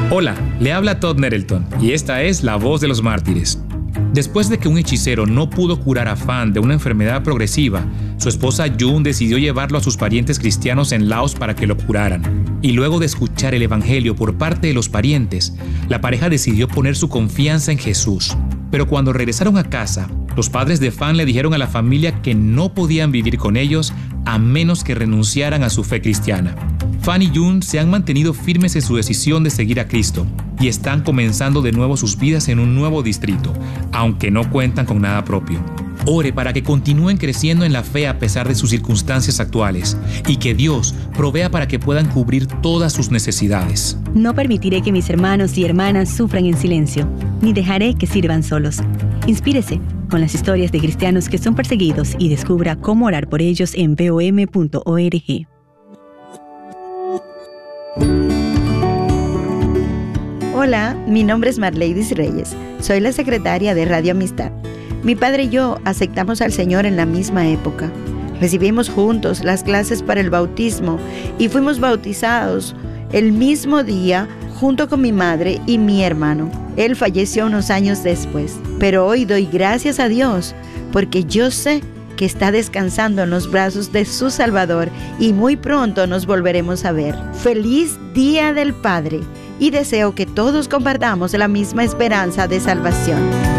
Hola, le habla Todd Nettleton y esta es La Voz de los Mártires. Después de que un hechicero no pudo curar a Fan de una enfermedad progresiva, su esposa June decidió llevarlo a sus parientes cristianos en Laos para que lo curaran. Y luego de escuchar el evangelio por parte de los parientes, la pareja decidió poner su confianza en Jesús. Pero cuando regresaron a casa, los padres de Fan le dijeron a la familia que no podían vivir con ellos a menos que renunciaran a su fe cristiana. Fan y June se han mantenido firmes en su decisión de seguir a Cristo y están comenzando de nuevo sus vidas en un nuevo distrito, aunque no cuentan con nada propio. Ore para que continúen creciendo en la fe a pesar de sus circunstancias actuales y que Dios provea para que puedan cubrir todas sus necesidades. No permitiré que mis hermanos y hermanas sufran en silencio, ni dejaré que sirvan solos. Inspírese con las historias de cristianos que son perseguidos y descubra cómo orar por ellos en vom.org. Hola, mi nombre es Marleidis Reyes. Soy la secretaria de Radio Amistad. Mi padre y yo aceptamos al Señor en la misma época. Recibimos juntos las clases para el bautismo y fuimos bautizados el mismo día junto con mi madre y mi hermano. Él falleció unos años después, pero hoy doy gracias a Dios porque yo sé que está descansando en los brazos de su Salvador y muy pronto nos volveremos a ver. ¡Feliz Día del Padre! Y deseo que todos compartamos la misma esperanza de salvación.